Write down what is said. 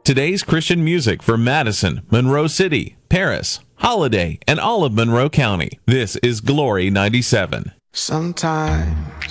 Today's Christian music for Madison, Monroe City, Paris, Holiday, and all of Monroe County. This is Glory 97. Sometimes